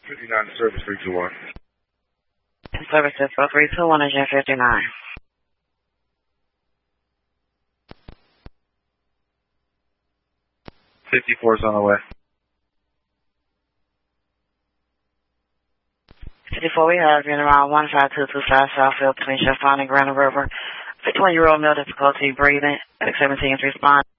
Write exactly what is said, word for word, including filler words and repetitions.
fifty-nine to service three two one. Service Cisco three two one, Agent fifty-nine. fifty-four is on the way. fifty-four, we have you around one five two two five Southfield between Chefon and Granite River. fifty-one-year-old male difficulty breathing. X seventeen is responding.